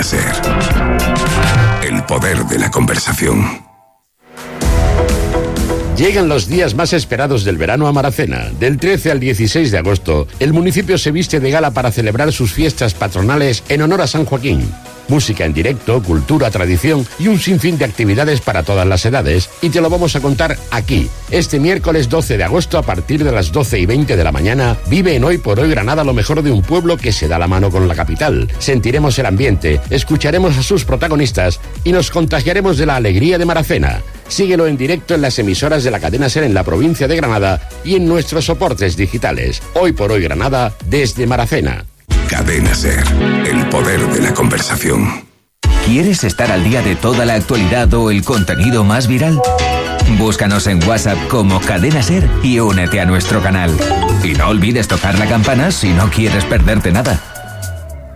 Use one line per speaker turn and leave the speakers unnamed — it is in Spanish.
Cadena SER. El poder de la conversación.
Llegan los días más esperados del verano a Maracena. Del 13 al 16 de agosto, el municipio se viste de gala para celebrar sus fiestas patronales en honor a San Joaquín. Música en directo, cultura, tradición y un sinfín de actividades para todas las edades. Y te lo vamos a contar aquí. Este miércoles 12 de agosto, a partir de las 12:20 de la mañana, vive en Hoy por Hoy Granada lo mejor de un pueblo que se da la mano con la capital. Sentiremos el ambiente, escucharemos a sus protagonistas y nos contagiaremos de la alegría de Maracena. Síguelo en directo en las emisoras de la cadena SER en la provincia de Granada y en nuestros soportes digitales. Hoy por Hoy Granada, desde Maracena.
Cadena SER, el poder de la conversación.
¿Quieres estar al día de toda la actualidad o el contenido más viral? Búscanos en WhatsApp como Cadena SER y únete a nuestro canal. Y no olvides tocar la campana si no quieres perderte nada.